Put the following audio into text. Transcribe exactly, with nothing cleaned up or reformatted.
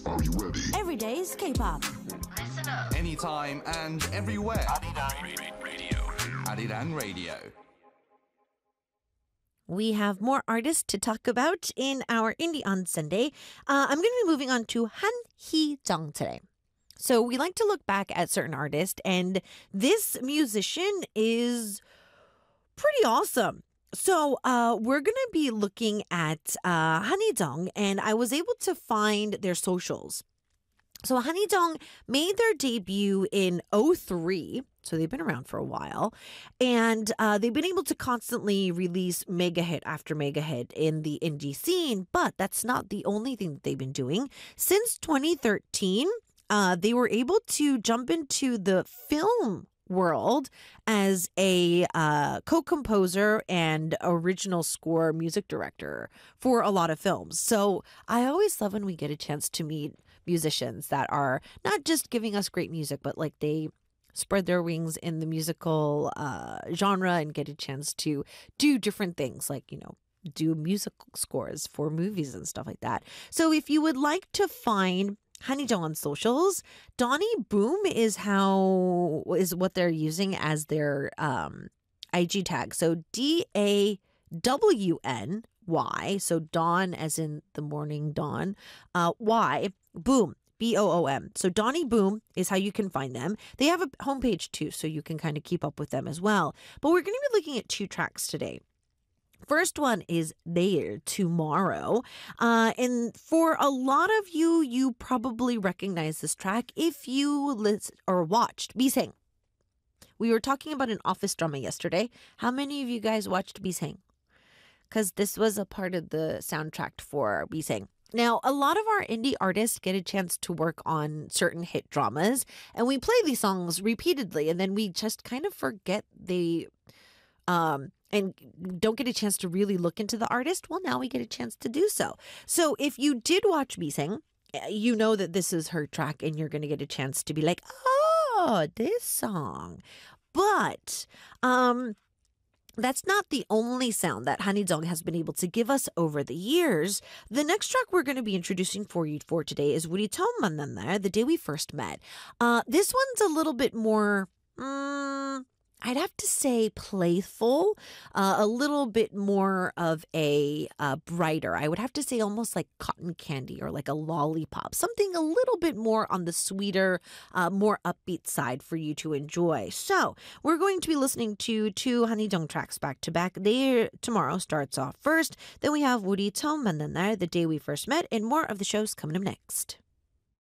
Are you ready? Every day's K-pop. Listen up. Anytime and everywhere. Arirang Radio. Arirang Radio. We have more artists to talk about in our Indie on Sunday. Uh, I'm going to be moving on to Han Hee-jung today. So we like to look back at certain artists, and this musician is pretty awesome. So uh, we're going to be looking at uh, Han Hee-jung, and I was able to find their socials. So Han Hee-jung made their debut in oh three, so they've been around for a while, and uh, they've been able to constantly release mega hit after mega hit in the indie scene, but that's not the only thing that they've been doing. Since twenty thirteen, uh, they were able to jump into the film world as a uh, co-composer and original score music director for a lot of films. So I always love when we get a chance to meet musicians that are not just giving us great music, but like they spread their wings in the musical uh, genre and get a chance to do different things, like, you know, do music scores for movies and stuff like that. So if you would like to find Han Hee-jung on socials, Donnie Boom is how is what they're using as their um, I G tag. So D A W N Y, so dawn as in the morning dawn, uh, Y, boom, B O O M. So Donnie Boom is how you can find them. They have a homepage too, so you can kind of keep up with them as well. But we're going to be looking at two tracks today. First one is There Tomorrow. Uh, and for a lot of you, you probably recognize this track if you list or watched Biseng. We were talking about an office drama yesterday. How many of you guys watched Biseng? Because this was a part of the soundtrack for Biseng. Now, a lot of our indie artists get a chance to work on certain hit dramas, and we play these songs repeatedly, and then we just kind of forget they... Um, and don't get a chance to really look into the artist. Well, now we get a chance to do so. So if you did watch Biseng, you know that this is her track and you're going to get a chance to be like, oh, this song. But um, that's not the only sound that Han Hee-jung has been able to give us over the years. The next track we're going to be introducing for you for today is 우리 처음 만났나요? The Day We First Met. Uh, this one's a little bit more... Um, I'd have to say playful, uh, a little bit more of a uh, brighter. I would have to say almost like cotton candy or like a lollipop, something a little bit more on the sweeter, uh, more upbeat side for you to enjoy. So we're going to be listening to two Han Hee-jung tracks back to back. There Tomorrow starts off first. Then we have 우리 처음 만난 날, The Day We First Met, and more of the shows coming up next.